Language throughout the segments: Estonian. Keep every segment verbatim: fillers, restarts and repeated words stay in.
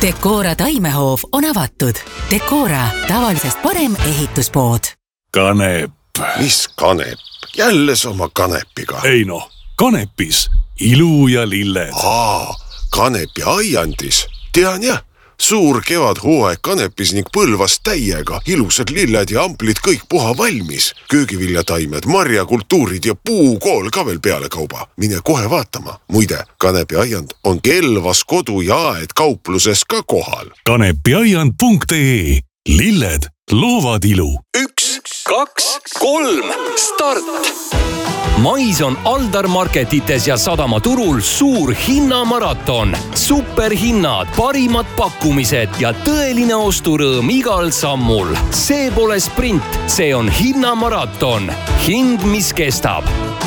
Decora taimehoov on avatud. Decora, tavalisest parem ehituspood. Kanep. Mis kanep? Jälle sama kanepiga. Ei no, kanepis ilu ja lilled. Aa, kanepi aiandis. Tean jah, suur kevadhooaeg kanepis ning Põlvas täiega. Ilusad lilled ja amplid kõik puha valmis. Köögiviljataimed, marjakultuurid ja puukool ka veel peale kauba. Mine kohe vaatama. Muide, kanepi aiand on Kelvas kodu ja aed kaupluses ka kohal. kanepiaiand punkt ee. Lilled loovad ilu. Üks, kaks, kolm, start! Mais on Aldar Marketites ja Sadamaturul suur hinnamaraton. Superhinnad, parimad pakkumised ja tõeline osturõõm igal sammul. See pole sprint, see on hinnamaraton. Hind, mis kestab.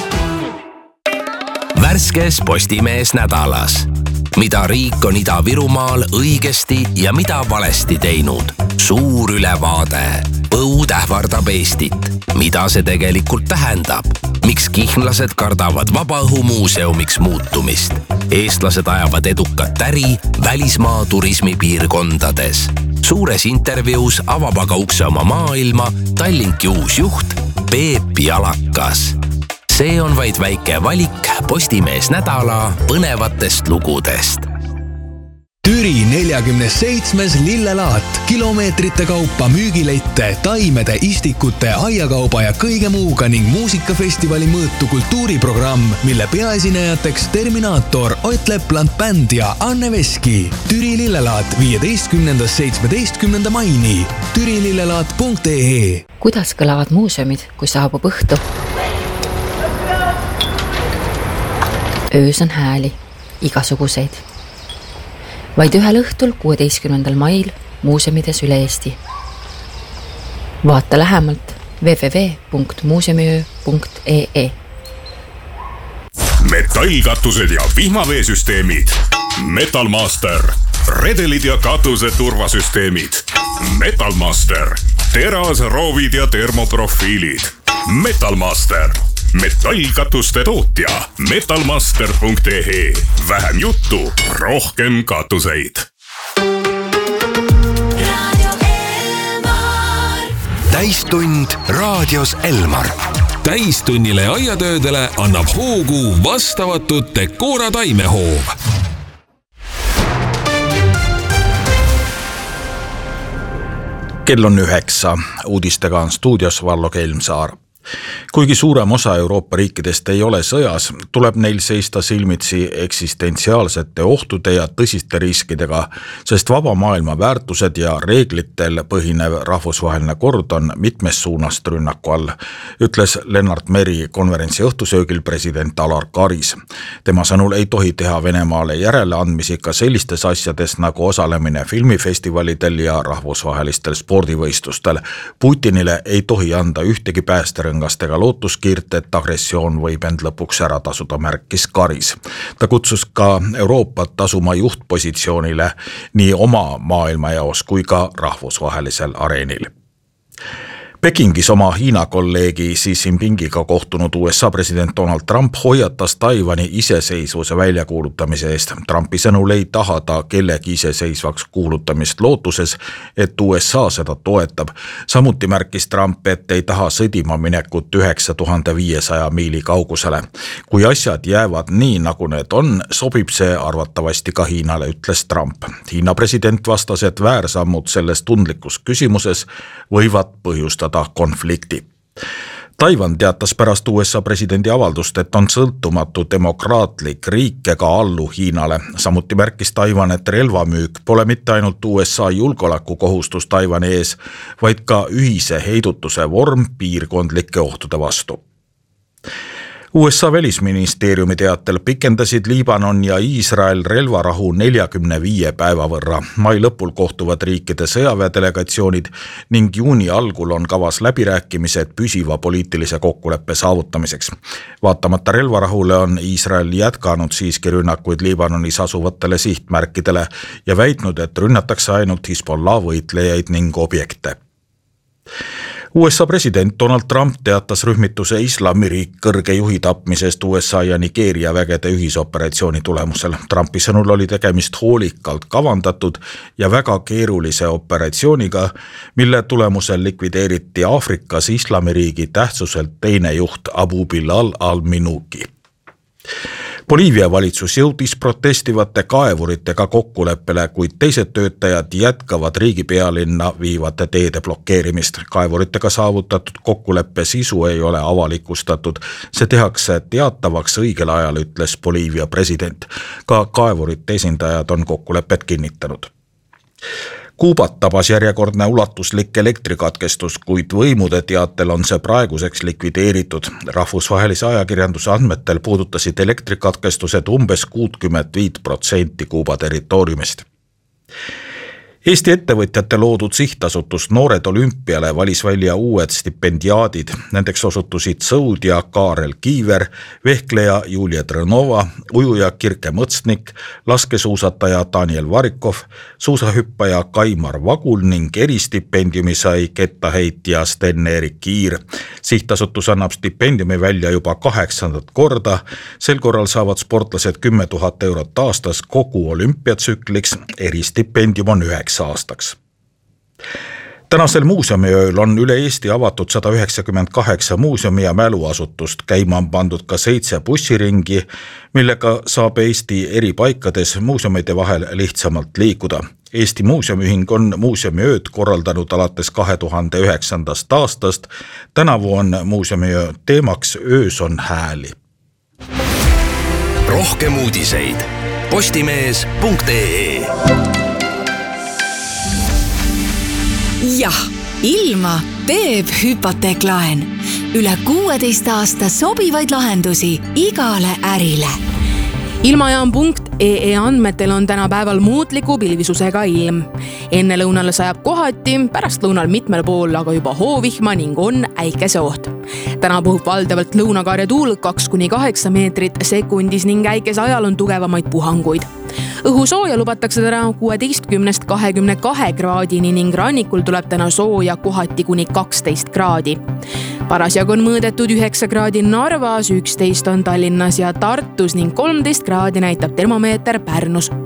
Värskes Postimees nädalas. Mida riik on Ida-Virumaal õigesti ja mida valesti teinud. Suur ülevaade. Põud ähvardab Eestit. Mida see tegelikult tähendab? Miks kihnlased kardavad vabaõhumuuseumiks muutumist? Eestlased ajavad edukat äri välismaa turismipiirkondades. Suures intervjuus avab aga ukse oma maailma Tallinki uus juht Peep Jalakas. See on vaid väike valik Postimees nädala põnevatest lugudest. Türi neljakümne seitsmes lillelaat. Kilomeetrite kaupa müügilette, taimede, istikute, aiakauba ja kõige muuga ning muusikafestivali mõõtu kultuuriprogramm, mille peaesinejateks Terminaator, Ott Lepland Bänd ja Anne Veski. Türi lillelaat viieteistkümnendast seitsmeteistkümnenda maini. türi lillelaat punkt ee. Kuidas kõlavad muuseumid, kui saabub õhtu? Öös on hääli, igasuguseid. Vaid ühel õhtul kuueteistkümnendal mail muuseumides üle Eesti. Vaata lähemalt w w w punkt muuseumiöö punkt ee. Metallkatused ja vihmaveesüsteemid. Metalmaster. Redelid ja katuse turvasüsteemid. Metalmaster. Teras, roovid ja termoprofiilid. Metalmaster. Metallkatuste tootja metalmaster punkt ee. Vähem juttu, rohkem katuseid. Täistund raadios Elmar. Täistunnile ja aiatöödele annab hoogu vastavatud Decora taimehoov. Kell on üheksa. Uudistega on stuudios Vallo Kelmsaar. Kuigi suurem osa Euroopa riikidest ei ole sõjas, tuleb neil seista silmitsi eksistentsiaalsete ohtude ja tõsiste riskidega, sest vaba maailma väärtused ja reeglitel põhinev rahvusvaheline kord on mitmes suunast rünnaku all, ütles Lennart Meri konverentsi õhtusöögil president Alar Karis. Tema sõnul ei tohi teha Venemaale järeleandmisi ka sellistes asjades nagu osalemine filmifestivalidel ja rahvusvahelistel spordivõistlustel. Putinile ei tohi anda ühtegi päästerõngast ega lootuskiirt, et agressioon võib end lõpuks ära tasuda, märkis Karis. Ta kutsus ka Euroopat tasuma juhtpositsioonile nii oma maailmajaos kui ka rahvusvahelisel areenil. Pekingis oma Hiina kolleegi Xi Jinpingiga kohtunud U S A president Donald Trump hoiatas Taiwani iseseisvuse väljakuulutamise eest. Trumpi sõnul ei taha ta kellegi iseseisvaks kuulutamist lootuses, et U S A seda toetab. Samuti märkis Trump, et ei taha sõdima minekut üheksa tuhande viiesaja miili kaugusele. Kui asjad jäävad nii, nagu need on, sobib see arvatavasti ka Hiinale, ütles Trump. Hiina president vastas, et väärsammud selles tundlikus küsimuses võivad põhjustada konflikti. Taiwan teatas pärast U S A presidendi avaldust, et on sõltumatu demokraatlik riik ega allu Hiinale. Samuti märkis Taiwan, et relvamüük pole mitte ainult U S A julgeolekukohustus Taiwani ees, vaid ka ühise heidutuse vorm piirkondlike ohtude vastu. U S A välisministeeriumi teatel pikendasid Liibanon ja Iisrael relvarahu neljakümne viie päeva võrra. Mai lõpul kohtuvad riikide sõjaväedelegatsioonid ning juuni algul on kavas läbirääkimised püsiva poliitilise kokkuleppe saavutamiseks. Vaatamata relvarahule on Iisrael jätkanud siiski rünnakuid Liibanonis asuvatele sihtmärkidele ja väitnud, et rünnatakse ainult Hezbollah võitlejaid ning objekte. U S A president Donald Trump teatas rühmituse Islamiriik kõrge juhi tapmisest U S A ja Nigeeria vägede ühisoperatsiooni tulemusel. Trumpi sõnul oli tegemist hoolikalt kavandatud ja väga keerulise operatsiooniga, mille tulemusel likvideeriti Aafrikas Islamiriigi tähtsuselt teine juht Abu Bilal al-Minuki. Boliivia valitsus jõudis protestivate kaevuritega kokkuleppele, kuid teised töötajad jätkavad riigi pealinna viivate teede blokeerimist. Kaevuritega saavutatud kokkuleppe sisu ei ole avalikustatud. See tehakse teatavaks õigel ajal, ütles Boliivia president. Ka kaevurite esindajad on kokkulepet kinnitanud. Kuubat tabas järjekordne ulatuslik elektrikatkestus, kuid võimude teatel on see praeguseks likvideeritud. Rahvusvahelise ajakirjanduse andmetel puudutasid elektrikatkestused umbes kuuskümmend viis protsenti Kuuba territooriumist. Eesti ettevõtjate loodud sihtasutus Noored Olümpiale valis välja uued stipendiaadid. Nendeks osutusid sõudja Kaarel Kiiver, vehkleja Julia Trõnova, ujuja Kirke Mõtsnik, laskesuusataja Daniel Varikov, suusahüppaja Kaimar Vagul ning eristipendiumi sai kettaheitja Sten-Erik Kiir. Sihtasutus annab stipendiumi välja juba kaheksandat korda. Sel korral saavad sportlased kümme tuhat eurot aastas kogu olümpiatsükliks, eristipendium on üheks aastaks. Tänasel muuseumiööl on üle Eesti avatud sada üheksakümmend kaheksa muuseumi ja mäluasutust. Käima on pandud ka seitse bussiringi, millega saab Eesti eri paikades muuseumide vahel lihtsamalt liikuda. Eesti Muuseumiühing on muuseumiööd korraldanud alates kahe tuhande üheksandast aastast. Tänavu on muuseumiöö teemaks Öös on hääli. Rohkem uudiseid postimees punkt ee. Jah, ilma teeb hüpoteeklaen. Üle kuueteist aasta sobivaid lahendusi igale ärile. Ilmajaam punkt ee andmetel on tänapäeval muutliku pilvisusega ilm. Enne lõunal sajab kohati, pärast lõunal mitmel pool aga juba hoovihma ning on äikeseoht. Täna puhub valdavalt lõunakarja tuul kaks kuni kaheksa meetrit sekundis ning äikese ajal on tugevamaid puhanguid. Õhu sooja lubatakse täna kuueteistkümnest kahekümne kahe kraadini ning rannikul tuleb täna sooja kohati kuni kaksteist kraadi. Parasjagu on mõõdetud üheksa kraadi Narvas, üksteist on Tallinnas ja Tartus ning kolmteist kraadi näitab termomeeter Pärnus.